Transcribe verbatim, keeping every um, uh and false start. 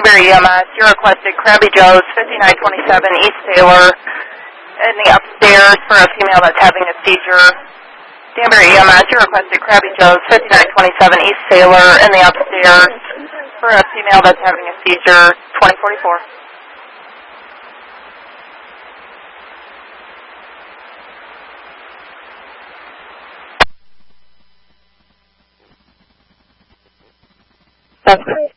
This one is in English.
Danbury E M S, you requested Krabby Joe's, fifty-nine twenty-seven East Taylor, in the upstairs for a female that's having a seizure. Danbury E M S, you requested Krabby Joe's, fifty-nine twenty-seven East Taylor, in the upstairs for a female that's having a seizure, twenty forty-four. That's great.